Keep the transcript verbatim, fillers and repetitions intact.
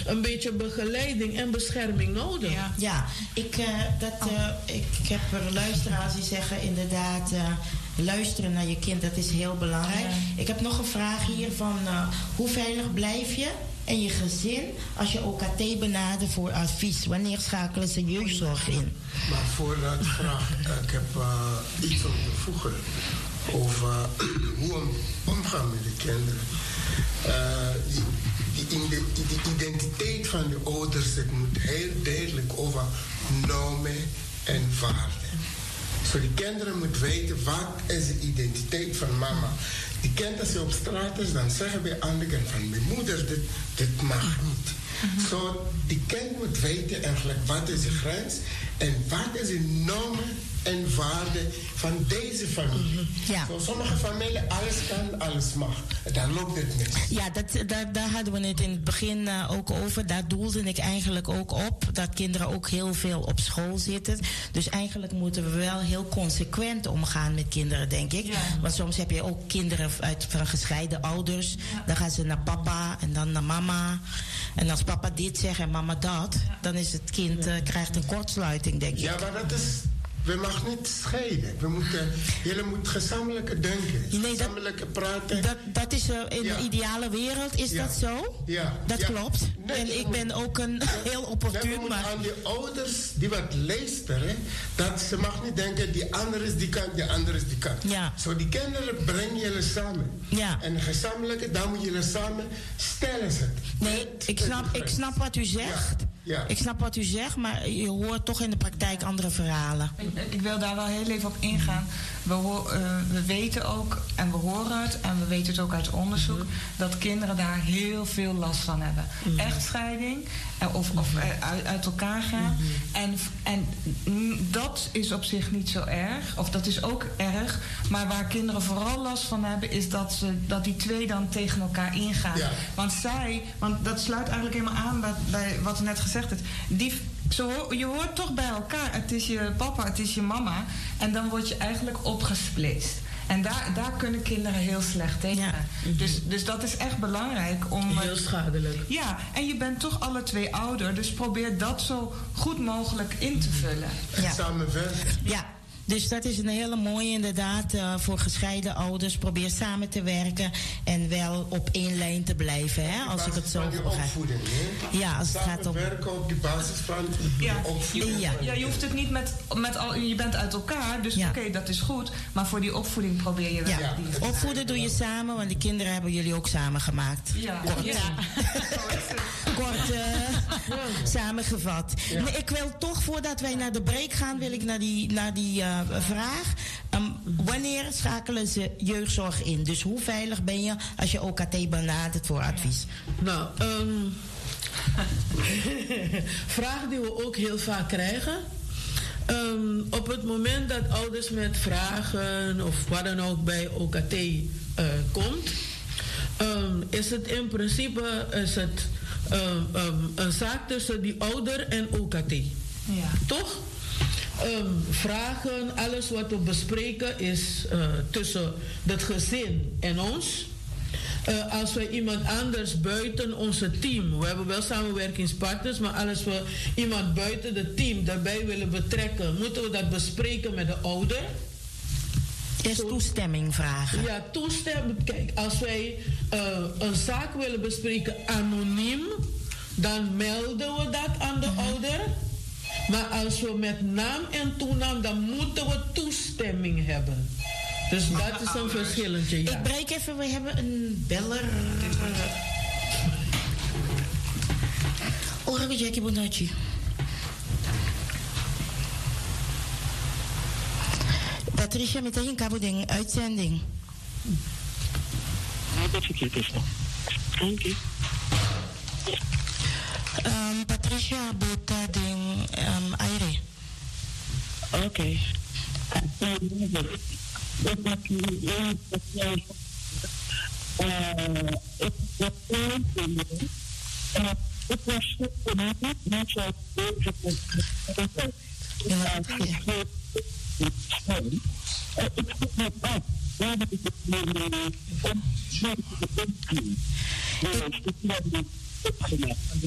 een beetje begeleiding en bescherming nodig. Ja, ja. Ik, uh, dat, uh, ik, ik heb er luisteraars die zeggen inderdaad... Uh, luisteren naar je kind, dat is heel belangrijk. Ja. Ik heb nog een vraag hier van... Uh, hoe veilig blijf je en je gezin als je O K T benadert voor advies? Wanneer schakelen ze jeugdzorg in? Maar voordat ik vraag, ik heb uh, iets om te voegen over hoe we omgaan met de kinderen. Uh, die, die, die, die identiteit van de ouders, het moet heel duidelijk over normen en waarden. Zo die kinderen moeten weten wat is de identiteit van mama. Die kind als je op straat is, dan zeggen bij anderen van mijn moeder, dit, dit mag niet. Mm-hmm. Zo die kind moet weten eigenlijk wat is de grens en wat is de normen en waarden van deze familie. Mm-hmm. Ja. Zo, sommige families, alles kan, alles mag. Dan loopt het mis. Ja, dat, daar, daar hadden we het in het begin uh, ook over. Daar doelde ik eigenlijk ook op. Dat kinderen ook heel veel op school zitten. Dus eigenlijk moeten we wel heel consequent omgaan met kinderen, denk ik. Ja. Want soms heb je ook kinderen uit, van gescheiden ouders. Ja. Dan gaan ze naar papa en dan naar mama. En als papa dit zegt en mama dat... Ja. dan is het kind uh, krijgt een kortsluiting, denk ik. Ja, maar dat is... We mag niet scheiden. We moeten, jullie moeten gezamenlijke denken. Nee, gezamenlijke dat, praten. Dat, dat is uh, in ja. de ideale wereld, is ja. dat zo? Ja. Dat ja. klopt. Nee, en ik moet, ben ook een ja. heel opportun. Nee, we maar... aan die ouders die wat luisteren, dat ze mag niet denken, die andere is die kant, die andere is die kant. Ja. Zo die kinderen brengen jullie samen. Ja. En gezamenlijke, dan moet jullie samen stellen ze. Nee, ik snap, ik snap wat u zegt. Ja. Ja. Ik snap wat u zegt, maar je hoort toch in de praktijk andere verhalen. Ik, ik wil daar wel heel even op ingaan. We, hoor, uh, we weten ook, en we horen het, en we weten het ook uit onderzoek... Mm-hmm. dat kinderen daar heel veel last van hebben. Mm-hmm. Echtscheiding, of, mm-hmm. of uit, uit elkaar gaan. Mm-hmm. En, en dat is op zich niet zo erg, of dat is ook erg... maar waar kinderen vooral last van hebben... is dat, ze, dat die twee dan tegen elkaar ingaan. Ja. Want zij, want dat sluit eigenlijk helemaal aan bij, bij wat er net gezegd is... Die, zo, je hoort toch bij elkaar. Het is je papa, het is je mama. En dan word je eigenlijk opgesplitst. En daar, daar kunnen kinderen heel slecht tegen. Ja. Mm-hmm. Dus, dus dat is echt belangrijk om... Heel schadelijk. Ja, en je bent toch alle twee ouder. Dus probeer dat zo goed mogelijk in te vullen. Ja. Samenwerken. Ja. Dus dat is een hele mooie inderdaad uh, voor gescheiden ouders. Probeer samen te werken en wel op één lijn te blijven. Hè, als ik het zo begrijp. Opvoeding, hè? Ja, als het gaat om... werken op de basis van ja. de opvoeding. Ja. ja, je hoeft het niet met... met al, je bent uit elkaar, dus ja. oké, okay, dat is goed. Maar voor die opvoeding probeer je wel... Ja. Die opvoeden doe je samen, want die kinderen hebben jullie ook samen gemaakt. Ja. Kort. Ja. Kort uh, samengevat. Ja. Nee, ik wil toch, voordat wij naar de break gaan, wil ik naar die... Naar die uh, vraag. Um, wanneer schakelen ze jeugdzorg in? Dus hoe veilig ben je als je O K T benadert voor advies? Nou, um, vraag die we ook heel vaak krijgen. Um, op het moment dat ouders met vragen of wat dan ook bij O K T uh, komt, um, is het in principe is het, um, um, een zaak tussen die ouder en O K T. Ja. Toch? Um, vragen, alles wat we bespreken is uh, tussen het gezin en ons. Uh, als we iemand anders buiten onze team, we hebben wel samenwerkingspartners, maar als we iemand buiten het team daarbij willen betrekken, moeten we dat bespreken met de ouder. Eerst Zo, toestemming vragen. Ja, toestemming. Kijk, als wij uh, een zaak willen bespreken anoniem, dan melden we dat aan de uh-huh. ouder. Maar als we met naam en toenaam, dan moeten we toestemming hebben. Dus dat is een verschilletje, ja. Ik breek even, we hebben een beller. Ora Jackie Bonacci. Patricia, meteen een kaboding, uitzending. Nee, dat verkeerd is. Dank je. Um, Patricia Bota ding um, Aire. Oké. Okay. Ik was goed benaderd, net zoals deze persoon. Ja, ik vroeg me af, waar heb ik het mee om te doen? Ik heb het opgemaakt.